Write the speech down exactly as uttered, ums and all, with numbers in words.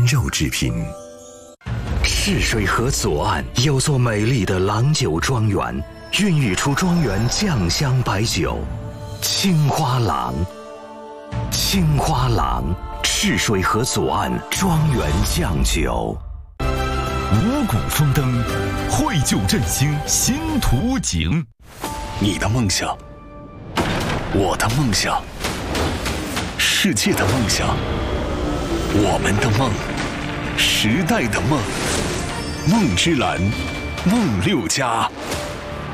肉制品。赤水河左岸有座美丽的郎酒庄园，孕育出庄园酱香白酒青花郎。青花郎，赤水河左岸庄园酱酒。 五谷丰登，绘就振兴新图景。 你的梦想，我的梦想，世界的梦想，我们的梦，时代的梦。梦之蓝，梦六家。